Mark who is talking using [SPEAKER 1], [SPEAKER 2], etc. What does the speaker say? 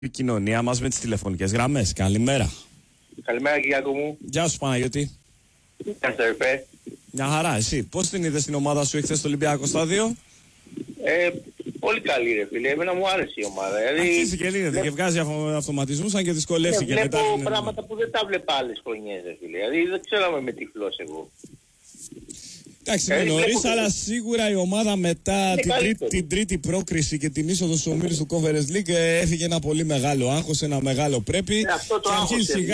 [SPEAKER 1] επικοινωνία μας με τις τηλεφωνικές γραμμές. Καλημέρα.
[SPEAKER 2] Καλημέρα, Κυριάκο μου.
[SPEAKER 1] Γεια σου, Παναγιώτη.
[SPEAKER 2] Γεια σας, ρε.
[SPEAKER 1] Μια χαρά, εσύ. Πώς την είδες την ομάδα σου εχθές στο Ολυμπιακό Στάδιο?
[SPEAKER 2] Πολύ καλή, ρε φίλε. Εμένα μου άρεσε η ομάδα.
[SPEAKER 1] Αρχίζει και λύνεται και βγάζει αυτοματισμούς, αν και δυσκολεύσει και μετά.
[SPEAKER 2] Βλέπω πράγματα που δεν τα βλέπα άλλες χρονιές, ρε φίλε. Δηλαδή δεν ξέρω με τυφλός εγώ.
[SPEAKER 1] Εντάξει, είναι νωρίς, αλλά σίγουρα η ομάδα μετά την τρίτη πρόκριση και την είσοδο στους ομίλους του Conference League έφυγε ένα πολύ μεγάλο άγχος, ένα μεγάλο πρέπει.
[SPEAKER 2] Αυτό το
[SPEAKER 1] και
[SPEAKER 2] άγχος
[SPEAKER 1] αρχίζει